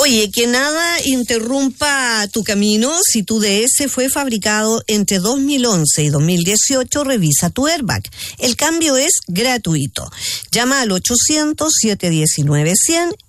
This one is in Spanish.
Oye, que nada interrumpa tu camino. Si tu DS fue fabricado entre 2011 y 2018, revisa tu airbag. El cambio es gratuito. Llama al 800-719-100